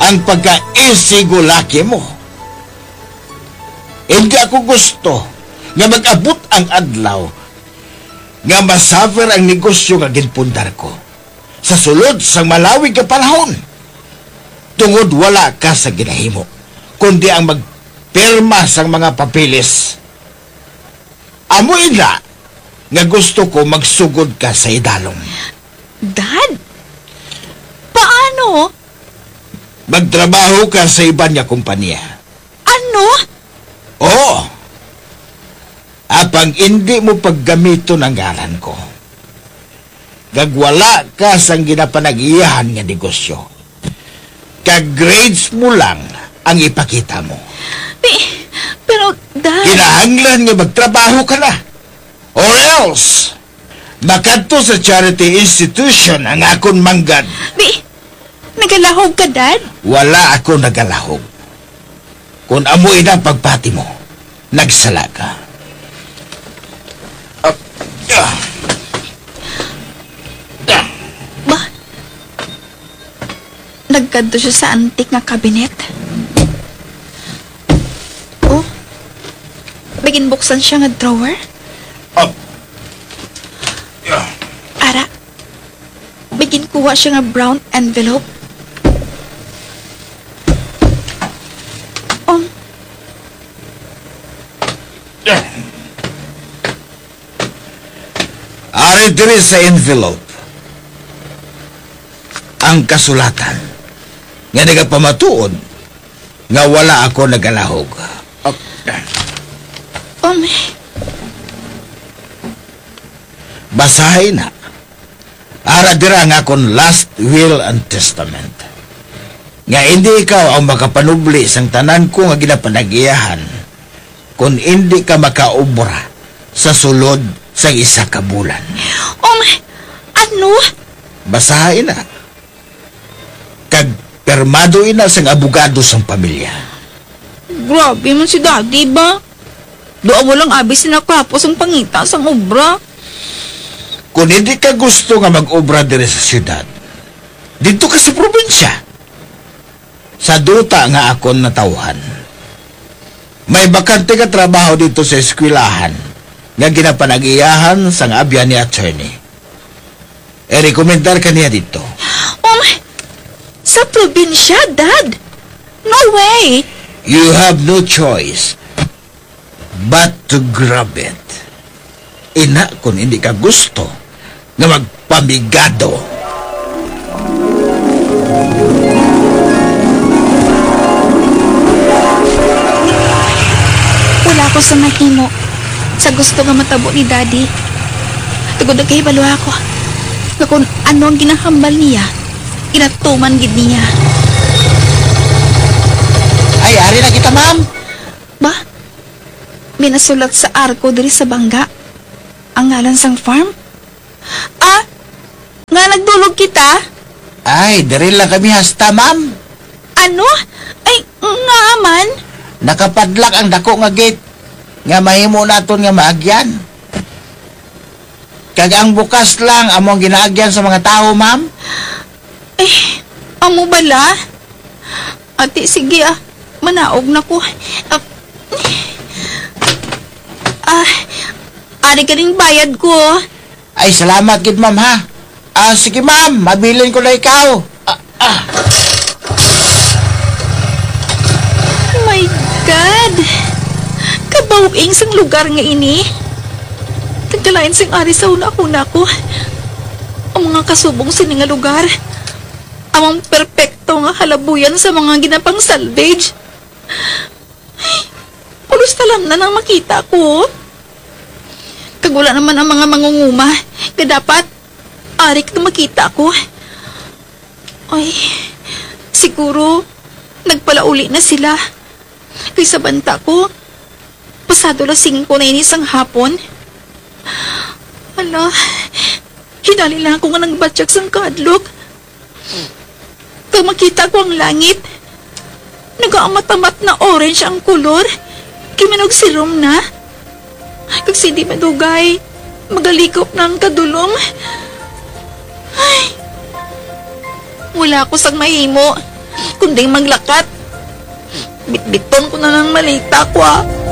ang pagka-isigulaki mo. Hindi ako gusto nga mag-abot ang adlaw nga masuffer ang negosyo nga ginpundar ko sa sulod sang malawig nga panahon. Tungod wala ka sa ginahimo, kundi ang magpirma sang mga papilis. Amo ina nga gusto ko magsugod ka sa idalom. Dad? Paano? Magtrabaho ka sa iba niya kumpanya. Ano? Oo. Apang hindi mo paggamito ng ngalan ko. Gagwala ka sang ginapanag-iyahan nga negosyo. Kag-grades mo lang ang ipakita mo. Pero, Dad... Kinahanglan nga magtrabaho ka na. Or else, makadto sa charity institution ang akong manggad. Nagalahog ka, Dad? Wala ako nagalahog. Kung amoy na pagpati mo, nagsala ka. Ba? Nagkanto siya sa antik nga kabinet. Oh? Bigin buksan siya nga drawer? Ara, bigin kuha siya nga brown envelope. Ari diri sa envelope ang kasulatan nga nagapamatuod nga wala ako nagalahog. Basahin na. Ara dira ang akong last will and testament. Nga hindi ikaw ang makapanubli sang tanan ko nga ginapanag-iyahan kung hindi ka makaobra sa sulod sa isa ka bulan. Ano? Basahin na. Kag permado ina sang abogado sang pamilya. Grabe man si Daddy ba? Doa mo lang abis sinakapos ang pangita sang obra. Kung hindi ka gusto nga mag-obra dire sa syudad, dito ka sa probinsya. Sa duta nga akon natawhan. May bakante ka trabaho dito sa eskwelahan nga ginapanag-iyahan sang abyan ni attorney. Rekomendar ka niya dito. Sa probinsya, Dad? No way! You have no choice but to grab it. Ina kung hindi ka gusto nga magpamigado. Wala ko sa mahimo sa gusto nga matabo ni Daddy. Tugod na kayo balo ako nga kung ano ang ginahambal niya, ginatuman gid niya. Ay, ari na kita, ma'am. Ba? Minasulat sa arko diri sa bangga ang ngalan sang farm? Nga nagdulog kita? Ay, diri lang kami hasta, ma'am. Ano? Ay, nga man. Nakapadlak ang dako nga gate nga mahimo naton nga maagyan. Kag ang bukas lang among ginaagyan sa mga tao, ma'am. Amo bala? Ate, sige manaog na ko. Ari ka rin bayad ko. Ay, salamat gid, ma'am, ha. Sige, ma'am, mabilin ko na ikaw. My God! Kabawing sang lugar nga ini. Tagkalain sing ari sa una-una ko. Ang mga kasubong sini nga lugar. Amang perpekto nga halabuyan sa mga ginapang salvage. Ay, pulos talam na nang makita ko. Kagula naman ang mga mangunguma. Kaya dapat, arik na makita ko. Ay, siguro, nagpalauli na sila. Kaya sa banta ko, pasado las 5 na inis ang hapon. Ala, hinali lang ako nga nagbatsyag sang kadlok. Kaya makita ko ang langit. Nagaamatamat na orange ang kulor. Kiminog sirom na. Kag sindi madugay, magalikop ng kadulong. Ay, wala ko sang mahimo. kundi maglakat. Bitbiton ko na ng malita ko, ah.